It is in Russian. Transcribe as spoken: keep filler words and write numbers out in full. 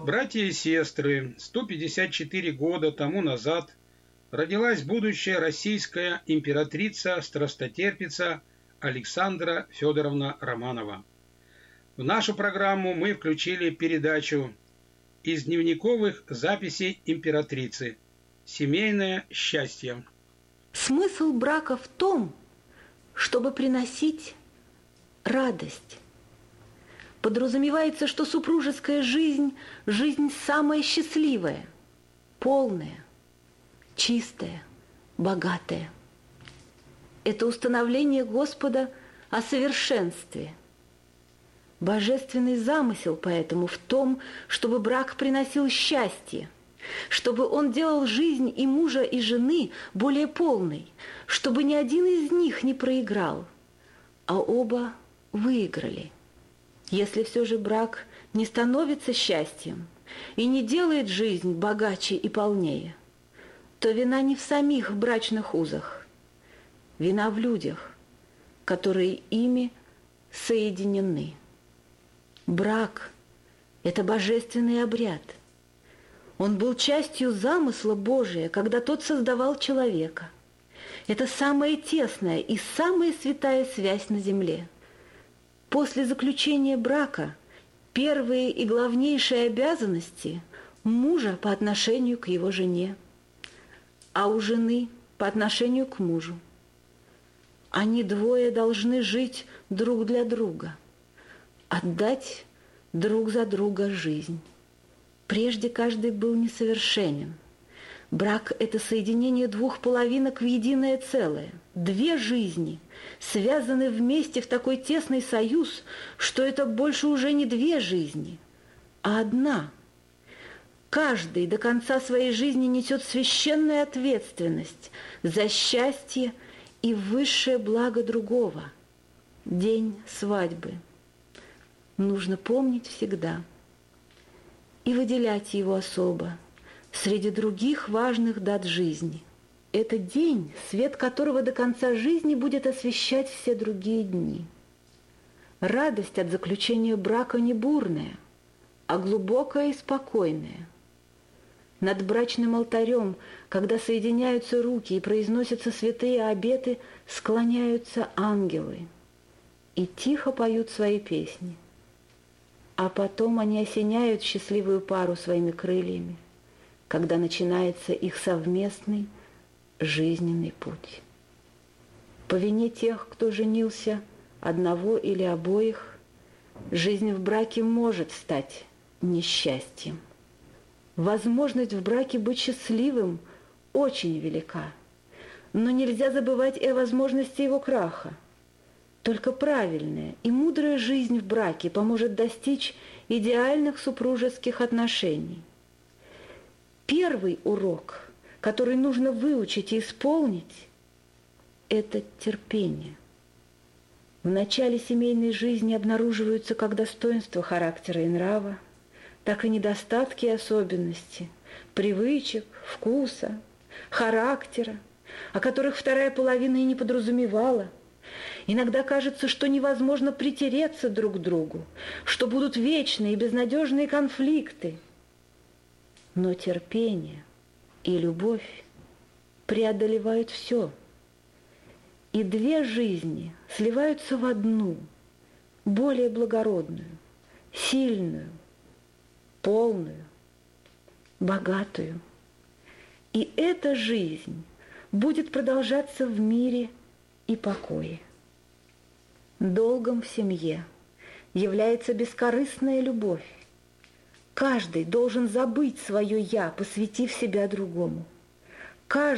Братья и сестры, сто пятьдесят четыре года тому назад родилась будущая российская императрица-страстотерпица Александра Федоровна Романова. В нашу программу мы включили передачу из дневниковых записей императрицы «Семейное счастье». Смысл брака в том, чтобы приносить радость. Подразумевается, что супружеская жизнь – жизнь самая счастливая, полная, чистая, богатая. Это установление Господа о совершенстве. Божественный замысел поэтому в том, чтобы брак приносил счастье, чтобы он делал жизнь и мужа, и жены более полной, чтобы ни один из них не проиграл, а оба выиграли. Если все же брак не становится счастьем и не делает жизнь богаче и полнее, то вина не в самих брачных узах, вина в людях, которые ими соединены. Брак – это божественный обряд. Он был частью замысла Божия, когда Тот создавал человека. Это самая тесная и самая святая связь на земле. После заключения брака первые и главнейшие обязанности мужа по отношению к его жене, а у жены по отношению к мужу. Они двое должны жить друг для друга, отдать друг за друга жизнь. Прежде каждый был несовершенен. Брак – это соединение двух половинок в единое целое. Две жизни связаны вместе в такой тесный союз, что это больше уже не две жизни, а одна. Каждый до конца своей жизни несет священную ответственность за счастье и высшее благо другого. День свадьбы. Нужно помнить всегда и выделять его особо среди других важных дат жизни. Это день, свет которого до конца жизни будет освещать все другие дни. Радость от заключения брака не бурная, а глубокая и спокойная. Над брачным алтарем, когда соединяются руки и произносятся святые обеты, склоняются ангелы и тихо поют свои песни. А потом они осеняют счастливую пару своими крыльями, когда начинается их совместный жизненный путь. По вине тех, кто женился, одного или обоих, жизнь в браке может стать несчастьем. Возможность в браке быть счастливым очень велика, но нельзя забывать и о возможности его краха. Только правильная и мудрая жизнь в браке поможет достичь идеальных супружеских отношений. Первый урок, который нужно выучить и исполнить, это терпение. В начале семейной жизни обнаруживаются как достоинства характера и нрава, так и недостатки и особенности, привычек, вкуса, характера, о которых вторая половина и не подразумевала. Иногда кажется, что невозможно притереться друг к другу, что будут вечные и безнадежные конфликты. Но терпение и любовь преодолевают все. И две жизни сливаются в одну, более благородную, сильную, полную, богатую. И эта жизнь будет продолжаться в мире и покое. Долгом в семье является бескорыстная любовь. Каждый должен забыть свое «я», посвятив себя другому. Каждый